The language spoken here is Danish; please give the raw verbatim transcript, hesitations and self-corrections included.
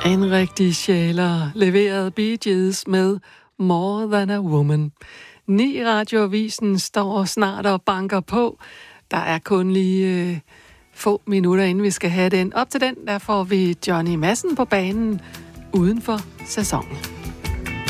En rigtig sjæler leverede Bee Gees med More Than a Woman. Ni Radioavisen står snart og banker på. Der er kun lige øh, få minutter, inden vi skal have den. Op til den, der får vi Johnny Madsen på banen uden for sæsonen.